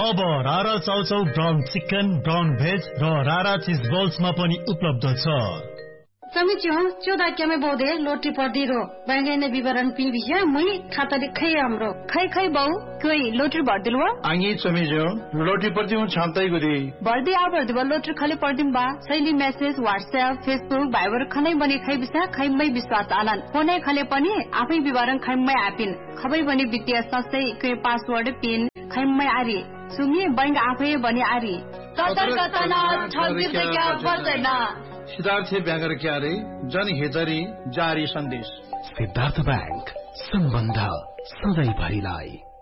अब रारा chow chow brown chicken, brown veg र रारा चीज बल्समा पनि उपलब्ध छ। समीच्यो चोदा केमे बोदे लोटी पर्दिरो बैंगने विवरण पी बिया मुई खाता दिखै हाम्रो खै बहु कोई लोटर भर्दिलवा आंगी समीच्यो लोटी पर्दिउ छाम्दै गुदी भर्दी आ भर्दिबा लोटर खाली पर्दिम बा शैली मेसेज व्हाट्सएप फेसबुक भाइबर खनै बनी खै बिसा खैमै विश्वास आलान फोनै खले पनि आफै विवरण खैमै आपिन खबै बनी वित्तीय संस्थै के पासवर्ड पिन खैमै आरी सुमी बैंक आफै बनी आरी सतर्कता न छगिर क्या पर्दैन। सिद्धार्थ ब्याङ्क क्यारे जनहितरी जारी सन्देश। सिद्धार्थ बैंक सम्बन्ध सधैँ भरिलाई।